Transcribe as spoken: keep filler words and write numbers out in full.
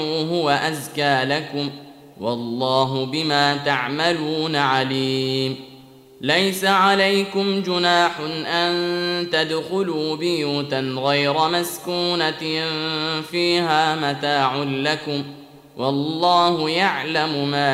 هو أزكى لكم والله بما تعملون عليم. ليس عليكم جناح أن تدخلوا بيوتا غير مسكونة فيها متاع لكم والله يعلم ما